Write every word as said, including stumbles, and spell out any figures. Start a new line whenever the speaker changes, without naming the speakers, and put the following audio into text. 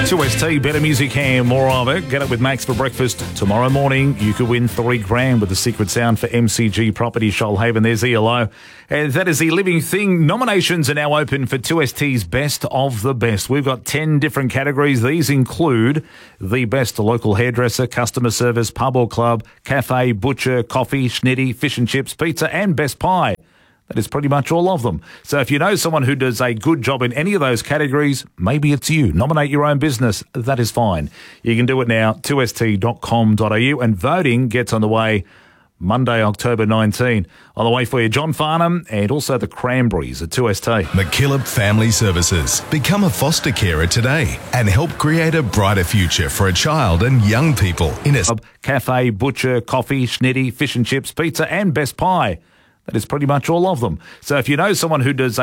two S T, better music and more of it. Get up with Max for breakfast tomorrow morning. You could win three grand with the secret sound for M C G Property Shoalhaven. There's E L O. And that is the living thing. Nominations are now open for two S T's Best of the Best. We've got ten different categories. These include the best local hairdresser, customer service, pub or club, cafe, butcher, coffee, schnitty, fish and chips, pizza, and best pie. That is pretty much all of them. So if you know someone who does a good job in any of those categories, maybe it's you. Nominate your own business. That is fine. You can do it now, two S T dot com dot a u, and voting gets underway Monday, October nineteenth. On the way for you, John Farnham and also the Cranberries at two S T.
McKillop Family Services. Become a foster carer today and help create a brighter future for a child and young people in a
cafe, butcher, coffee, schnitty, fish and chips, pizza, and best pie. That is pretty much all of them. So if you know someone who does a